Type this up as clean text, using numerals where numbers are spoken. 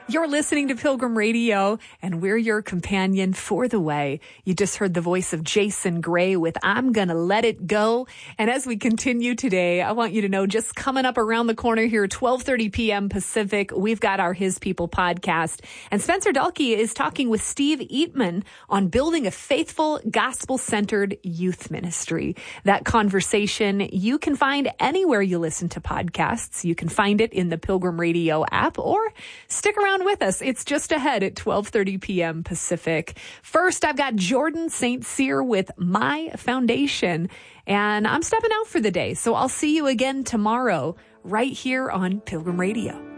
You're listening to Pilgrim Radio, and we're your companion for the way. You just heard the voice of Jason Gray with I'm Gonna Let It Go. And as we continue today, I want you to know, just coming up around the corner here, 12:30 p.m. Pacific, we've got our His People podcast. And Spencer Dalkey is talking with Steve Eatman on building a faithful, gospel-centered youth ministry. That conversation you can find anywhere you listen to podcasts. You can find it in the Pilgrim Radio app, or stick around with us. It's just ahead at 12:30 p.m. Pacific. First, I've got Jordan St. Cyr with My Foundation, and I'm stepping out for the day. So I'll see you again tomorrow right here on Pilgrim Radio.